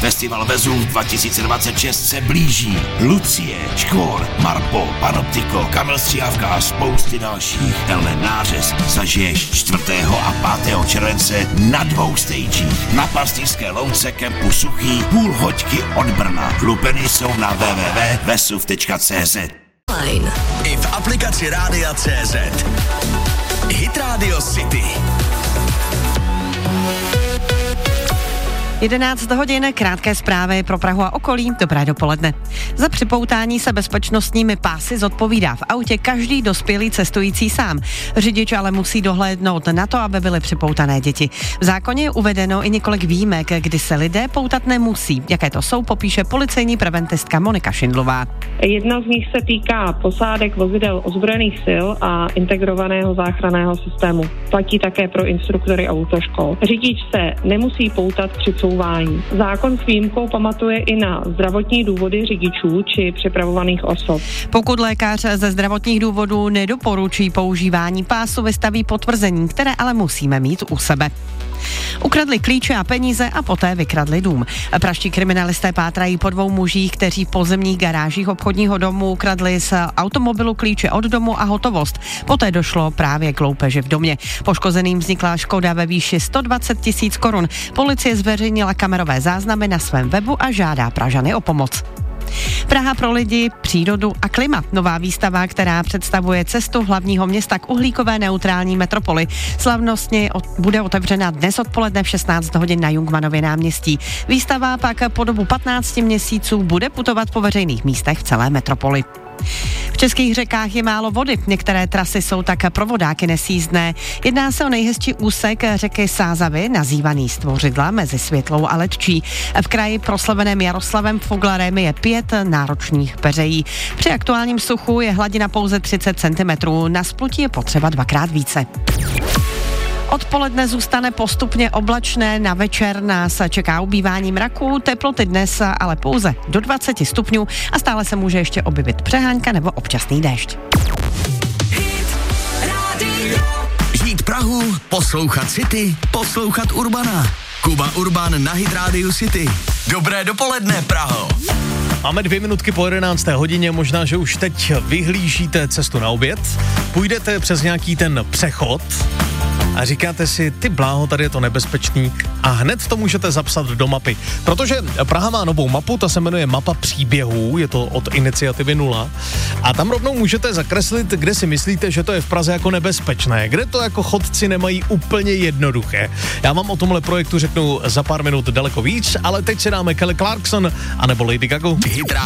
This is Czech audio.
Festival Vezuv 2026 se blíží. Lucie, Škvor, Marpo, Panoptiko, Kamil Stříhavka a spousty dalších. Tenhle nářez zažiješ 4. a 5. července na 2 stagích. Na Pastýřské louce kempu Suchý, půl hoďky od Brna. Lupeny jsou na www.vesuv.cz. I v aplikaci Rádia CZ. Hit Radio City. 11 hodin, krátké zprávy pro Prahu a okolí. Dobré dopoledne. Za připoutání se bezpečnostními pásy zodpovídá v autě každý dospělý cestující sám. Řidič ale musí dohlédnout na to, aby byly připoutané děti. V zákoně je uvedeno i několik výjimek, kdy se lidé poutat nemusí. Jaké to jsou, popíše policejní preventistka Monika Šindlová. Jedna z nich se týká posádek vozidel ozbrojených sil a integrovaného záchranného systému. Platí také pro instruktory autoškol. Řidič se nemusí poutat při couvání. Zákon s výjimkou pamatuje i na zdravotní důvody řidičů či připravovaných osob. Pokud lékař ze zdravotních důvodů nedoporučí používání pásu, vystaví potvrzení, které ale musíme mít u sebe. Ukradli klíče a peníze a poté vykradli dům. Pražští kriminalisté pátrají po 2 mužích, kteří v podzemních garážích obchodního domu ukradli z automobilu klíče od domu a hotovost. Poté došlo právě k loupeži v domě. Poškozeným vznikla škoda ve výši 120 000 korun. Policie zveřejnila kamerové záznamy na svém webu a žádá Pražany o pomoc. Praha pro lidi, přírodu a klima. Nová výstava, která představuje cestu hlavního města k uhlíkové neutrální metropoli. Slavnostně bude otevřena dnes odpoledne v 16 hodin na Jungmannově náměstí. Výstava pak po dobu 15 měsíců bude putovat po veřejných místech v celé metropoli. V českých řekách je málo vody, některé trasy jsou tak pro vodáky nesjízdné. Jedná se o nejhezčí úsek řeky Sázavy, nazývaný Stvořidla mezi Světlou a Letčí. V kraji proslaveném Jaroslavem Foglarem je 5 náročných peřejí. Při aktuálním suchu je hladina pouze 30 cm, na splutí je potřeba 2krát více. Odpoledne zůstane postupně oblačné, na večer nás čeká ubývání mraků, teploty dnes ale pouze do 20 stupňů a stále se může ještě objevit přehánka nebo občasný déšť. Žít Prahu, poslouchat City, poslouchat Urbana. Kuba Urban na Hit Radio City. Dobré dopoledne, Praho. Máme 2 minutky po 11. hodině, možná, že už teď vyhlížíte cestu na oběd, půjdete přes nějaký ten přechod a říkáte si, ty bláho, tady je to nebezpečný a hned to můžete zapsat do mapy. Protože Praha má novou mapu, ta se jmenuje Mapa příběhů, je to od iniciativy 0 a tam rovnou můžete zakreslit, kde si myslíte, že to je v Praze jako nebezpečné, kde to jako chodci nemají úplně jednoduché. Já vám o tomhle projektu řeknu za pár minut daleko víc, ale teď si dáme Kelly Clarkson anebo Lady Gaga. Hit